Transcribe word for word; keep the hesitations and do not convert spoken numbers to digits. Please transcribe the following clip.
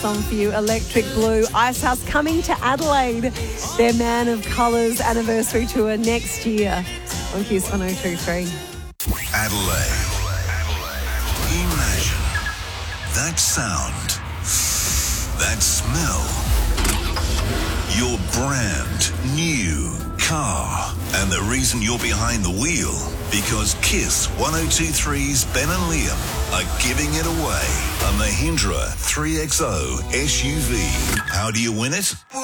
song for you, Electric Blue. Icehouse coming to Adelaide, their Man of Colours anniversary tour next year on Kiss one oh two three. Adelaide. Imagine that sound, that smell, your brand new car, and the reason you're behind the wheel, because Kiss one oh two three's Ben and Liam are giving it away. A Mahindra three X O S U V. How do you win it?